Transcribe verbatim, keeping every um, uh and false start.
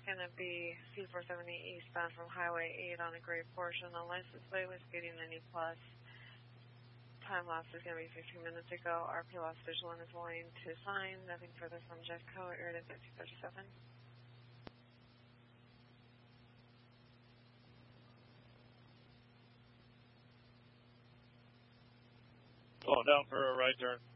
going to be C four seventy eastbound from Highway eight on a gray portion. The license plate was speeding ninety plus. Time loss is going to be fifteen minutes ago. R P loss visual is willing to sign. Nothing further from Jetco. Area fifty thirty-seven. Oh, down for a right turn.